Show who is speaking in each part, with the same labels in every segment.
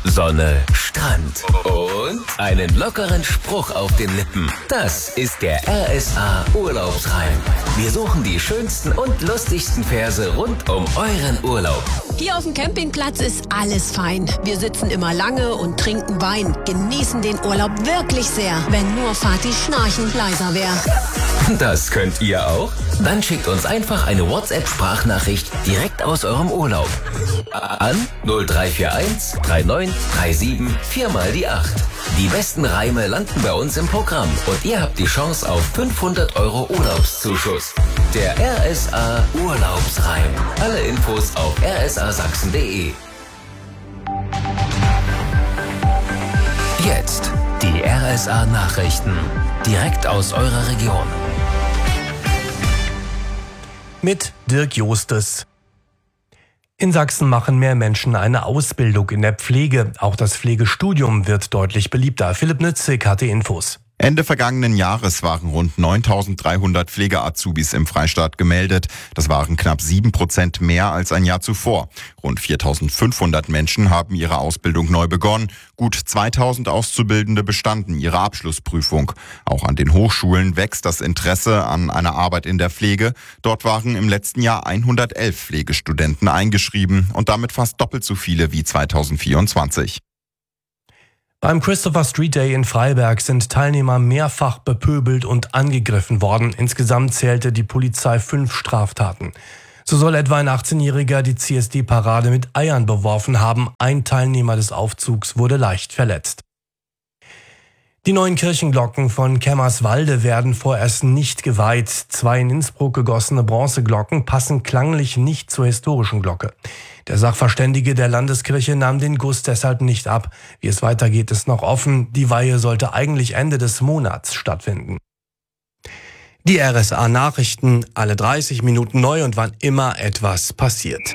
Speaker 1: Sonne, Strand und einen lockeren Spruch auf den Lippen. Das ist der RSA Urlaubsreim. Wir suchen die schönsten und lustigsten Verse rund um euren Urlaub.
Speaker 2: Hier auf dem Campingplatz ist alles fein. Wir sitzen immer lange und trinken Wein. Genießen den Urlaub wirklich sehr, wenn nur Fatih schnarchend leiser wäre.
Speaker 1: Das könnt ihr auch? Dann schickt uns einfach eine WhatsApp-Sprachnachricht direkt aus eurem Urlaub. An 0341 39 37 4 mal die 8. Die besten Reime landen bei uns im Programm und ihr habt die Chance auf 500 € Urlaubszuschuss. Der RSA Urlaubsreim. Alle Infos auf rsasachsen.de. Jetzt die RSA Nachrichten. Direkt aus eurer Region.
Speaker 3: Mit Dirk Jostes. In Sachsen machen mehr Menschen eine Ausbildung in der Pflege. Auch das Pflegestudium wird deutlich beliebter. Philipp Nützig hatte Infos.
Speaker 4: Ende vergangenen Jahres waren rund 9.300 Pflege-Azubis im Freistaat gemeldet. Das waren knapp 7% mehr als ein Jahr zuvor. Rund 4.500 Menschen haben ihre Ausbildung neu begonnen. Gut 2.000 Auszubildende bestanden ihre Abschlussprüfung. Auch an den Hochschulen wächst das Interesse an einer Arbeit in der Pflege. Dort waren im letzten Jahr 111 Pflegestudenten eingeschrieben und damit fast doppelt so viele wie 2024.
Speaker 3: Beim Christopher Street Day in Freiberg sind Teilnehmer mehrfach bepöbelt und angegriffen worden. Insgesamt zählte die Polizei 5 Straftaten. So soll etwa ein 18-Jähriger die CSD-Parade mit Eiern beworfen haben. Ein Teilnehmer des Aufzugs wurde leicht verletzt. Die neuen Kirchenglocken von Kämmerswalde werden vorerst nicht geweiht. 2 in Innsbruck gegossene Bronzeglocken passen klanglich nicht zur historischen Glocke. Der Sachverständige der Landeskirche nahm den Guss deshalb nicht ab. Wie es weitergeht, ist noch offen. Die Weihe sollte eigentlich Ende des Monats stattfinden. Die RSA Nachrichten, alle 30 Minuten neu und wann immer etwas passiert.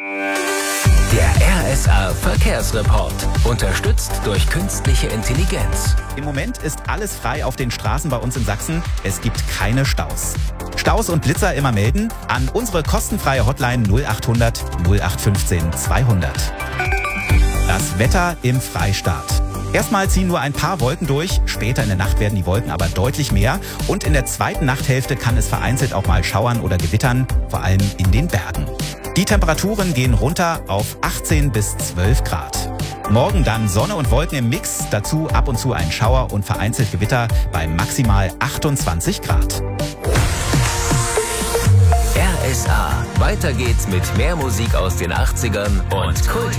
Speaker 1: Der RSA Verkehrsreport. Unterstützt durch künstliche Intelligenz.
Speaker 5: Im Moment ist alles frei auf den Straßen bei uns in Sachsen. Es gibt keine Staus. Staus und Blitzer immer melden an unsere kostenfreie Hotline 0800 0815 200. Das Wetter im Freistaat. Erstmal ziehen nur ein paar Wolken durch, später in der Nacht werden die Wolken aber deutlich mehr und in der zweiten Nachthälfte kann es vereinzelt auch mal schauern oder gewittern, vor allem in den Bergen. Die Temperaturen gehen runter auf 18 bis 12 Grad. Morgen dann Sonne und Wolken im Mix, dazu ab und zu ein Schauer und vereinzelt Gewitter bei maximal 28 Grad.
Speaker 1: RSA. Weiter geht's mit mehr Musik aus den 80ern und Kult.